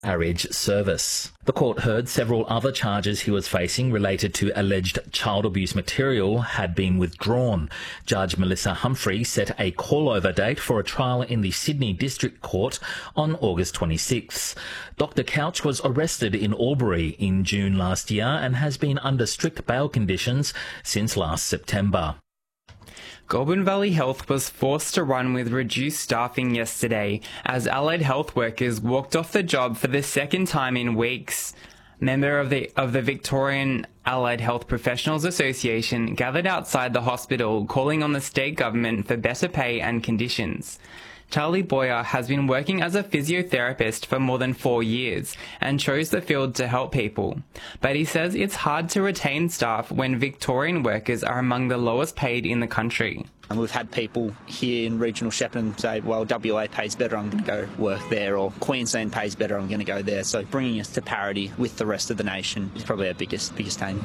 marriage service. The court heard several other charges he was facing related to alleged child abuse material had been withdrawn. Judge Melissa Humphrey set a call-over date for a trial in the Sydney District Court on August 26th. Dr. Couch was arrested in Albury in June last year and has been under strict bail conditions since last September. Goulburn Valley Health was forced to run with reduced staffing yesterday as allied health workers walked off the job for the second time in weeks. Member of the Victorian Allied Health Professionals Association gathered outside the hospital calling on the state government for better pay and conditions. Charlie Boyer has been working as a physiotherapist for more than 4 years and chose the field to help people. But he says it's hard to retain staff when Victorian workers are among the lowest paid in the country. And we've had people here in regional Shepparton say, well, WA pays better, I'm going to go work there, or Queensland pays better, I'm going to go there. So bringing us to parity with the rest of the nation is probably our biggest aim.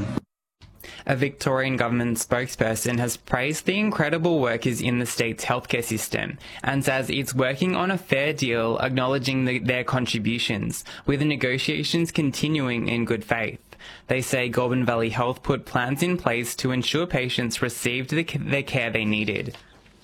A Victorian government spokesperson has praised the incredible workers in the state's healthcare system and says it's working on a fair deal, acknowledging their contributions, with the negotiations continuing in good faith. They say Goulburn Valley Health put plans in place to ensure patients received the care they needed.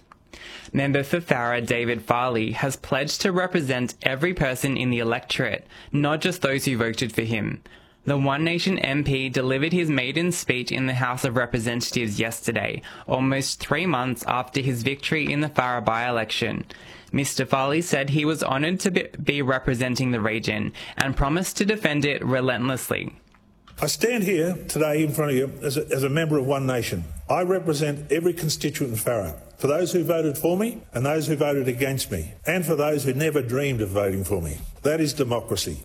Member for Farrer, David Farley, has pledged to represent every person in the electorate, not just those who voted for him. The One Nation MP delivered his maiden speech in the House of Representatives yesterday, almost 3 months after his victory in the Farrer by-election. Mr. Farley said he was honoured to be representing the region and promised to defend it relentlessly. I stand here today in front of you as a member of One Nation. I represent every constituent in Farrer, for those who voted for me and those who voted against me, and for those who never dreamed of voting for me. That is democracy.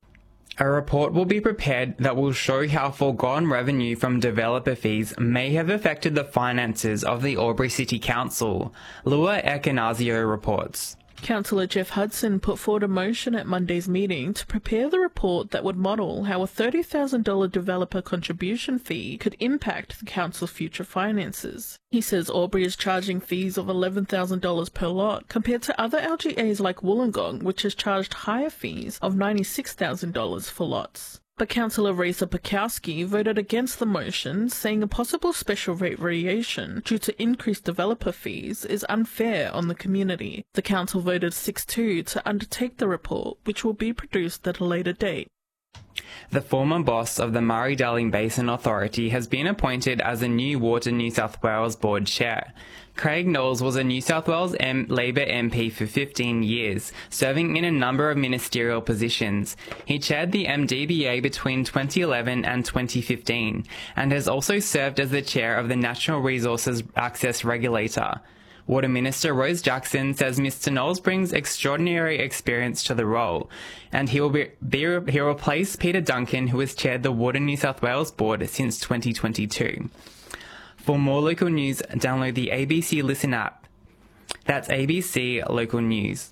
A report will be prepared that will show how foregone revenue from developer fees may have affected the finances of the Albury City Council. Lua Ekanazio reports. Councillor Jeff Hudson put forward a motion at Monday's meeting to prepare the report that would model how a $30,000 developer contribution fee could impact the council's future finances. He says Albury is charging fees of $11,000 per lot, compared to other LGAs like Wollongong, which has charged higher fees of $96,000 for lots. But Councillor Risa Pekowski voted against the motion, saying a possible special rate variation due to increased developer fees is unfair on the community. The council voted 6-2 to undertake the report, which will be produced at a later date. The former boss of the Murray-Darling Basin Authority has been appointed as a new Water New South Wales board chair. Craig Knowles was a New South Wales Labor MP for 15 years, serving in a number of ministerial positions. He chaired the MDBA between 2011 and 2015, and has also served as the chair of the Natural Resources Access Regulator. Water Minister Rose Jackson says Mr Knowles brings extraordinary experience to the role, and he'll replace Peter Duncan, who has chaired the Water New South Wales Board since 2022. For more local news, download the ABC Listen app. That's ABC Local News.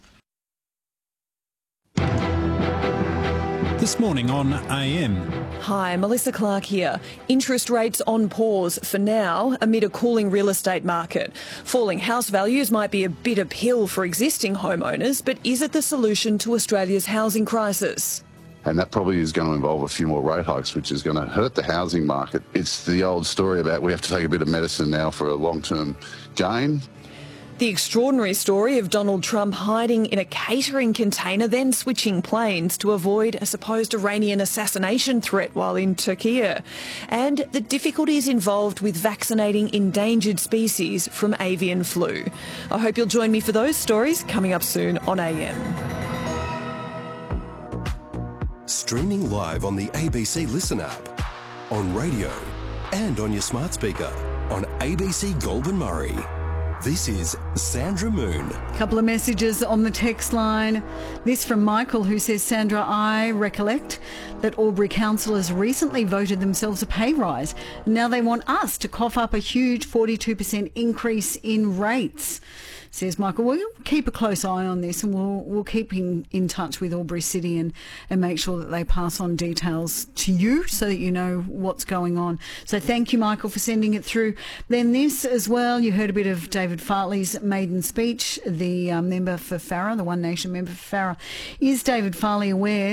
This morning on AM. Hi, Melissa Clark here. Interest rates on pause for now amid a cooling real estate market. Falling house values might be a bitter pill for existing homeowners, but is it the solution to Australia's housing crisis? And that probably is going to involve a few more rate hikes, which is going to hurt the housing market. It's the old story about we have to take a bit of medicine now for a long-term gain. The extraordinary story of Donald Trump hiding in a catering container, then switching planes to avoid a supposed Iranian assassination threat while in Turkey. And the difficulties involved with vaccinating endangered species from avian flu. I hope you'll join me for those stories coming up soon on AM. Streaming live on the ABC Listen app, on radio and on your smart speaker on ABC Goulburn Murray. This is Sandra Moon. Couple of messages on the text line. This from Michael, who says, Sandra, I recollect that Albury councillors recently voted themselves a pay rise. Now they want us to cough up a huge 42% increase in rates. says Michael, we'll keep a close eye on this, and we'll keep in touch with Albury City and make sure that they pass on details to you so that you know what's going on. So thank you, Michael, for sending it through. Then this as well, you heard a bit of David Fartley's maiden speech, the member for Farrer, the One Nation member for Farrer. Is David Fartley aware